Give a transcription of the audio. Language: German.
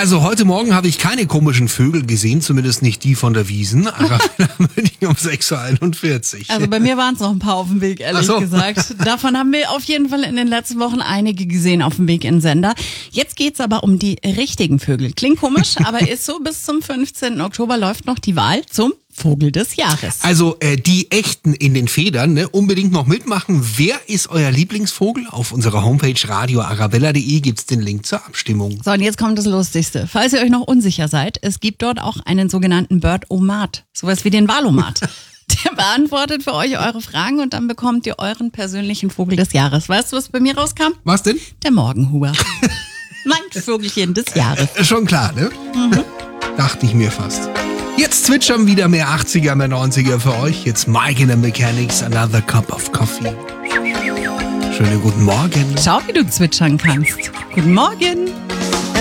Also heute Morgen habe ich keine komischen Vögel gesehen, zumindest nicht die von der Wiesn. Arabella München um 6.41 Uhr. Also bei mir waren es noch ein paar auf dem Weg, ehrlich gesagt. Davon haben wir auf jeden Fall in den letzten Wochen einige gesehen auf dem Weg in den Sender. Jetzt geht's aber um die richtigen Vögel. Klingt komisch, aber ist so, bis zum 15. Oktober läuft noch die Wahl zum Vogel des Jahres. Also die Echten in den Federn, ne? Unbedingt noch mitmachen. Wer ist euer Lieblingsvogel? Auf unserer Homepage radioarabella.de gibt's den Link zur Abstimmung. So, und jetzt kommt das Lustigste. Falls ihr euch noch unsicher seid, es gibt dort auch einen sogenannten Bird-O-Mat. Sowas wie den Wahlomat. Der beantwortet für euch eure Fragen und dann bekommt ihr euren persönlichen Vogel des Jahres. Weißt du, was bei mir rauskam? Was denn? Der Morgenhuber. Mein Vögelchen des Jahres. Schon klar, ne? Dachte ich mir fast. Jetzt zwitschern wieder mehr 80er, mehr 90er für euch. Jetzt Mike in the Mechanics, Another Cup of Coffee. Schönen guten Morgen. Schau, wie du zwitschern kannst. Guten Morgen.